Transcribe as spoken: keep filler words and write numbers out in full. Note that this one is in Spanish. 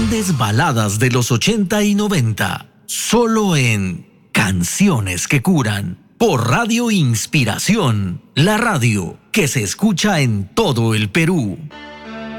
grandes baladas de los ochenta y noventa, solo en Canciones que Curan, por Radio Inspiración, la radio que se escucha en todo el Perú.